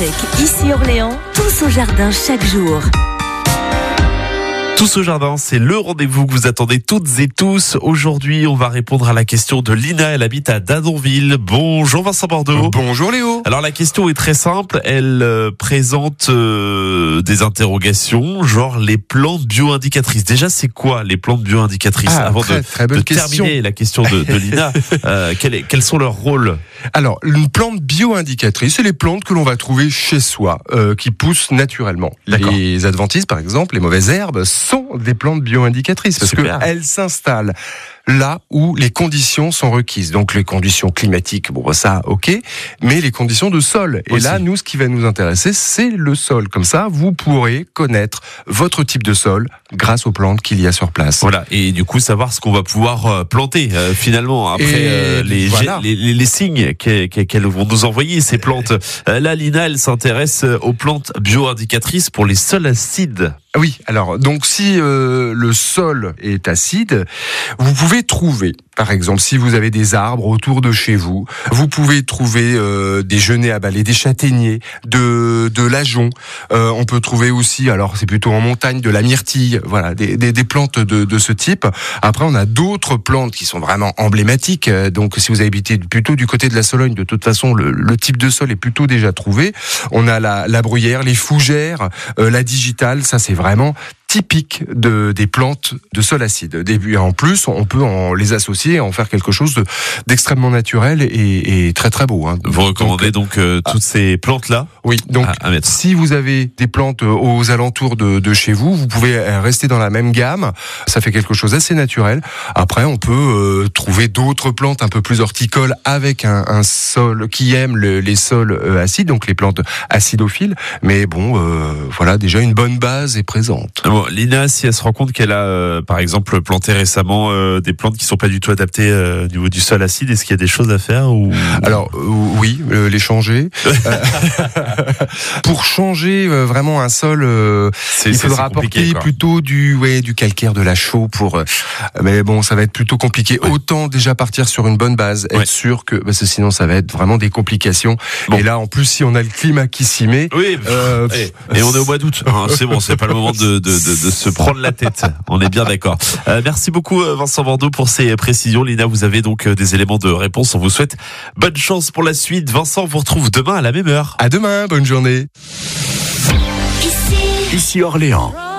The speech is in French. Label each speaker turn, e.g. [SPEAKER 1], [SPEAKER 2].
[SPEAKER 1] Avec Ici Orléans, tous au jardin chaque jour.
[SPEAKER 2] Tous au jardin, c'est le rendez-vous que vous attendez toutes et tous. Aujourd'hui, on va répondre à la question de Lina. Elle habite à Dadonville. Bonjour Vincent Bordeaux.
[SPEAKER 3] Bonjour Léo.
[SPEAKER 2] Alors la question est très simple. Elle présente des interrogations, genre les plantes bio-indicatrices. Déjà, c'est quoi les plantes bio-indicatrices? Avant
[SPEAKER 3] très bonne
[SPEAKER 2] de
[SPEAKER 3] question.
[SPEAKER 2] terminer la question de Lina, quels sont leurs rôles?
[SPEAKER 3] Alors, une plante bio-indicatrice, c'est les plantes que l'on va trouver chez soi, qui poussent naturellement.
[SPEAKER 2] D'accord.
[SPEAKER 3] Les adventices, par exemple, les mauvaises herbes, sont des plantes bio-indicatrices parce qu'elles s'installent là où les conditions sont requises. Donc les conditions climatiques, bon ça, ok, mais les conditions de sol. Et
[SPEAKER 2] aussi.
[SPEAKER 3] là, nous, ce qui va nous intéresser, c'est le sol. Comme ça, vous pourrez connaître votre type de sol grâce aux plantes qu'il y a sur place.
[SPEAKER 2] Voilà, et du coup savoir ce qu'on va pouvoir planter finalement après
[SPEAKER 3] voilà.
[SPEAKER 2] les signes qu'elles vont nous envoyer, ces plantes. Là, Lina, elle s'intéresse aux plantes bio-indicatrices pour les sols acides.
[SPEAKER 3] Oui, alors donc si le sol est acide, vous pouvez trouver, par exemple, si vous avez des arbres autour de chez vous, vous pouvez trouver des genêts à balai, des châtaigniers, de l'ajonc. On peut trouver aussi, alors c'est plutôt en montagne, de la myrtille. Voilà, des plantes de ce type. Après, on a d'autres plantes qui sont vraiment emblématiques. Donc, si vous habitez plutôt du côté de la Sologne, de toute façon, le type de sol est plutôt déjà trouvé. On a la bruyère, les fougères, la digitale. Ça, c'est vraiment typique des plantes de sol acide. Et en plus, on peut les associer, en faire quelque chose d'extrêmement naturel et très très beau. Hein.
[SPEAKER 2] Vous recommandez donc toutes ces plantes-là?
[SPEAKER 3] Oui, donc
[SPEAKER 2] à mettre.
[SPEAKER 3] Si vous avez des plantes aux alentours de chez vous, vous pouvez rester dans la même gamme. Ça fait quelque chose d'assez naturel. Après, on peut trouver d'autres plantes un peu plus horticoles avec un sol qui aime les sols acides, donc les plantes acidophiles. Mais bon, voilà, déjà une bonne base est présente.
[SPEAKER 2] Bon, Lina, si elle se rend compte qu'elle a, par exemple, planté récemment des plantes qui sont pas du tout adaptées au niveau du sol acide, est-ce qu'il y a des choses à faire ou...
[SPEAKER 3] Alors oui, les changer. Pour changer vraiment un sol, il faudra apporter plutôt du calcaire, de la chaux mais bon, ça va être plutôt compliqué. Ouais. Autant déjà partir sur une bonne base, être sûr que parce que sinon ça va être vraiment des complications. Bon. Et là, en plus, si on a le climat qui s'y met,
[SPEAKER 2] oui. Et on est au mois d'août. C'est bon, c'est pas le moment de se prendre la tête. On est bien d'accord. Merci beaucoup Vincent Bordeaux pour ces précisions. Lina, vous avez donc des éléments de réponse. On vous souhaite bonne chance pour la suite. Vincent, on vous retrouve demain à la même heure.
[SPEAKER 3] À demain, bonne journée.
[SPEAKER 1] Ici
[SPEAKER 4] Orléans.